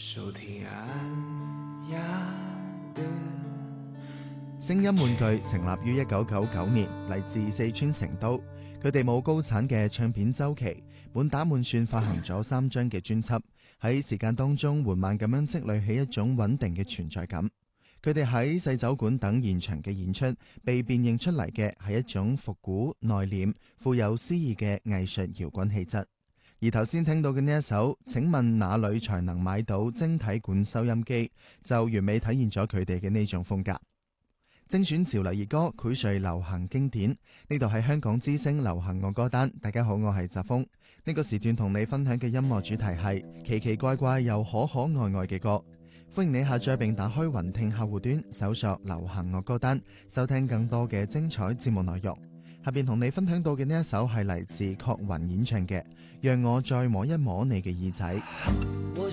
收聽安雅的聲音玩具成立於1999年，嚟自四川成都。佢哋冇高產嘅唱片週期，滿打滿算發行咗3張嘅專輯，喺時間當中緩慢咁樣積累起一種穩定嘅存在感。佢哋喺細酒館等現場嘅演出，被辨認出嚟嘅係一種復古、內斂、富有詩意嘅藝術搖滾氣質。而頭先聽到嘅呢一首《請問哪裏才能買到晶體管收音機》，就完美體現咗佢哋嘅呢種風格。精選潮流熱歌，薈萃流行經典。呢度係香港之聲流行樂歌單。大家好，我係澤峰。呢個時段同你分享嘅音樂主題係奇奇怪怪又可可愛愛嘅歌。歡迎你下載並打開雲聽客戶端，搜索流行樂歌單，收聽更多嘅精彩節目內容。下邊同你分享到嘅呢一首係嚟自郝雲演唱嘅《讓我再摸一摸你嘅耳仔》。